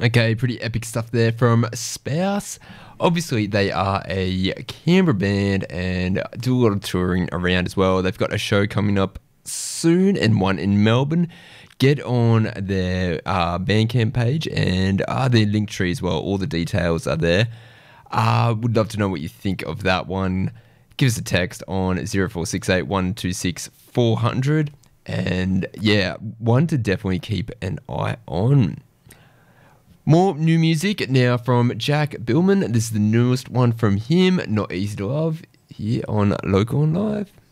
Okay, pretty epic stuff there from Spouse. Obviously, they are a Canberra band and do a lot of touring around as well. They've got a show coming up soon and one in Melbourne. Get on their Bandcamp page and their link tree as well. All the details are there. Would love to know what you think of that one. Give us a text on 0468 126 400. And yeah, one to definitely keep an eye on. More new music now from Jack Billman. This is the newest one from him, Not Easy to Love, here on Local and Live.